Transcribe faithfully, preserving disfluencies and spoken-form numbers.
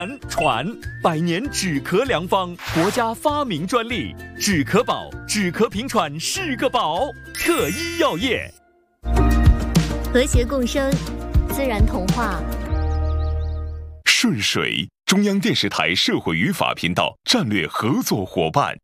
传百年止咳良方，国家发明专利，止咳宝，止咳平喘是个宝。特医药业， 和谐共生，自然童话。 顺水，中央电视台社会与法频道战略合作伙伴。